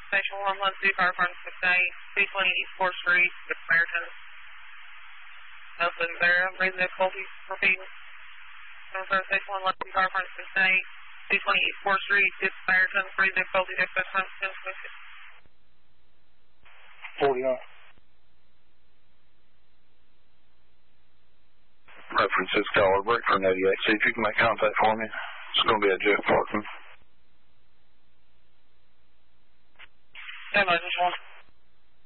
Station 112, Fire Department 6A, 220 East 4th Street, Meriton. Nothing there. Read the difficulty. Repeat. Station 112, Fire Department 6A, 220 East 4th Street, Meriton. Read the difficulty. Dispatch 49. Reference is caller break for 88. See if you can make contact for me. It's going to be at Jeff Parkman. Yeah, I just want